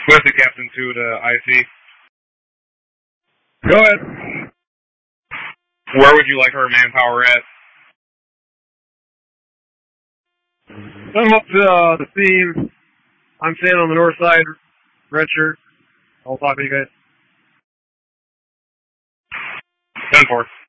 With the Captain 2 to IC. Go ahead. Where would you like our manpower at? Come up to the scene. I'm standing on the north side, red shirt. I'll talk to you guys. 10-4.